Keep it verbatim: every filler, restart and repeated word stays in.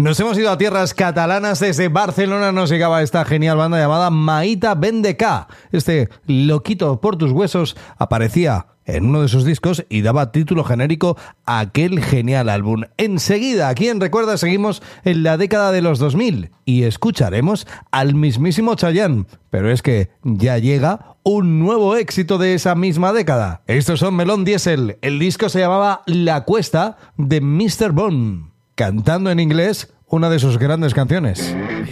Nos hemos ido a tierras catalanas. Desde Barcelona nos llegaba esta genial banda llamada Maita Bendeka. Este loquito por tus huesos aparecía en uno de sus discos y daba título genérico a aquel genial álbum. Enseguida, aquí en Recuerda, seguimos en la década de los dos mil y escucharemos al mismísimo Chayanne. Pero es que ya llega un nuevo éxito de esa misma década. Estos son Melón Diesel. El disco se llamaba La Cuesta, de míster Bond, cantando en inglés una de sus grandes canciones.